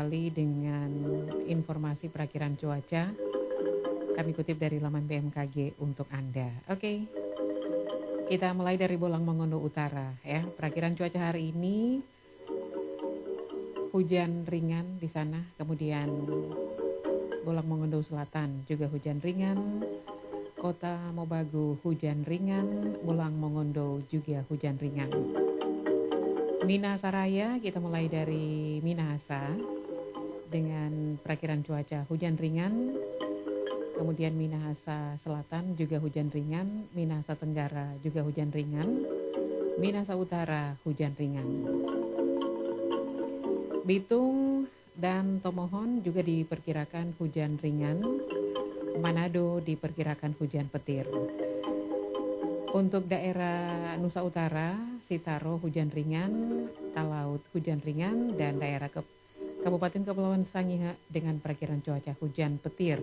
kembali dengan informasi perakiran cuaca. Kami kutip dari laman BMKG untuk Anda. Oke, kita mulai dari Bolang Mongondo Utara ya. Perakiran cuaca hari ini hujan ringan di sana, kemudian Bolang Mongondo Selatan juga hujan ringan. Kota Mobagu hujan ringan, Bolang Mongondo juga hujan ringan. Minahasa Raya, kita mulai dari Minahasa dengan perakiran cuaca hujan ringan. Kemudian Minahasa Selatan juga hujan ringan, Minahasa Tenggara juga hujan ringan, Minahasa Utara hujan ringan. Bitung dan Tomohon juga diperkirakan hujan ringan. Manado diperkirakan hujan petir. Untuk daerah Nusa Utara, Sitaro hujan ringan, Talaut hujan ringan, dan daerah Kabupaten Kepulauan Sangihe dengan perakiran cuaca hujan petir.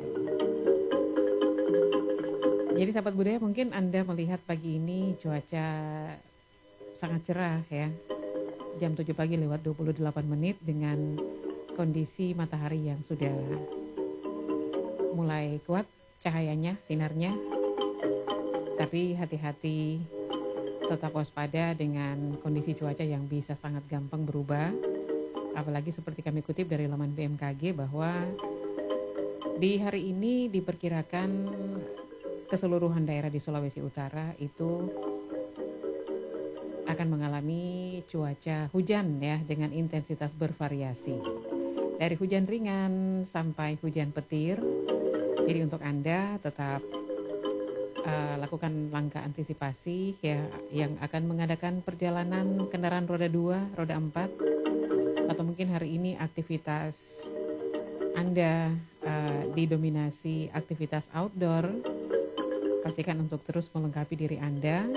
Jadi sahabat budaya, mungkin Anda melihat pagi ini cuaca sangat cerah ya. Jam 7 pagi lewat 28 menit dengan kondisi matahari yang sudah mulai kuat cahayanya, sinarnya. Tapi hati-hati, tetap waspada dengan kondisi cuaca yang bisa sangat gampang berubah. Apalagi seperti kami kutip dari laman BMKG bahwa di hari ini diperkirakan keseluruhan daerah di Sulawesi Utara itu akan mengalami cuaca hujan ya dengan intensitas bervariasi. Dari hujan ringan sampai hujan petir. Jadi untuk Anda tetap lakukan langkah antisipasi ya, yang akan mengadakan perjalanan kendaraan roda 2, roda 4, atau mungkin hari ini aktivitas Anda didominasi aktivitas outdoor. Pastikan untuk terus melengkapi diri Anda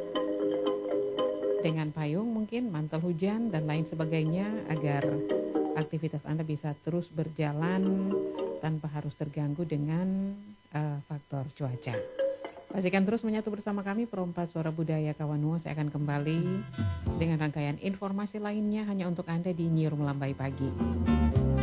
dengan payung mungkin, mantel hujan dan lain sebagainya agar aktivitas Anda bisa terus berjalan tanpa harus terganggu dengan faktor cuaca. Pastikan terus menyatu bersama kami Perompak Suara Budaya Kawanua. Saya akan kembali dengan rangkaian informasi lainnya hanya untuk Anda di Nyiur Melambai Pagi.